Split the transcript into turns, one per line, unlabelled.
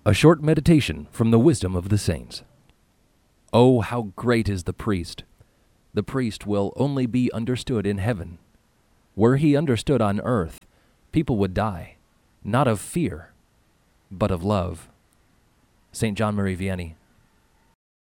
A short meditation from the wisdom of the saints. Oh, how great is the priest! The priest will only be understood in heaven. Were he understood on earth, people would die, not of fear, but of love. St. John Marie Vianney.